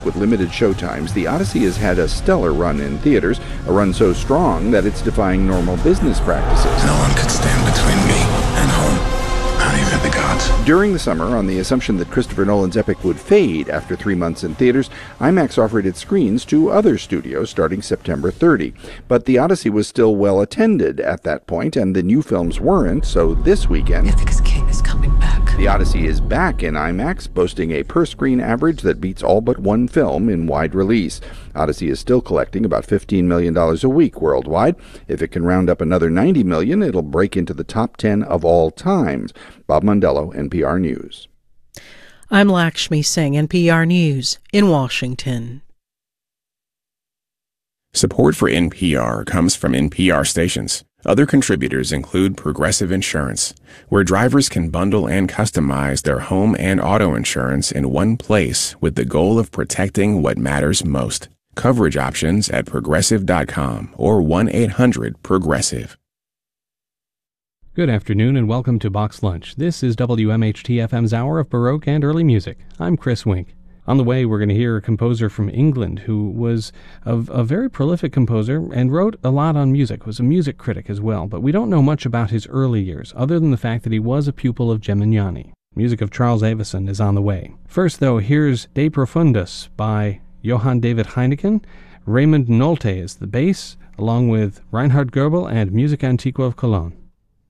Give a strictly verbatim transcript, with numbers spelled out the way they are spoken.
With limited showtimes, The Odyssey has had a stellar run in theaters, a run so strong that it's defying normal business practices. No one could stand between me and home, not even the gods. During the summer, on the assumption that Christopher Nolan's epic would fade after three months in theaters, IMAX offered its screens to other studios starting September thirtieth. But The Odyssey was still well attended at that point, and the new films weren't, so this weekend... Ithaca's king is coming back. The Odyssey is back in IMAX, boasting a per-screen average that beats all but one film in wide release. Odyssey is still collecting about fifteen million dollars a week worldwide. If it can round up another ninety million dollars, it'll break into the top ten of all times. Bob Mondello, N P R News. I'm Lakshmi Singh, N P R News, in Washington. Support for N P R comes from N P R stations. Other contributors include Progressive Insurance, where drivers can bundle and customize their home and auto insurance in one place with the goal of protecting what matters most. Coverage options at progressive dot com or one eight hundred progressive. Good afternoon and welcome to Box Lunch. This is W M H T F M's Hour of Baroque and Early Music. I'm Chris Wink. On the way, we're going to hear a composer from England who was a, a very prolific composer and wrote a lot on music, was a music critic as well, but we don't know much about his early years, other than the fact that he was a pupil of Gemignani. Music of Charles Avison is on the way. First, though, here's De Profundis by Johann David Heineken. Raymond Nolte is the bass, along with Reinhard Goebel and Musica Antiqua of Cologne.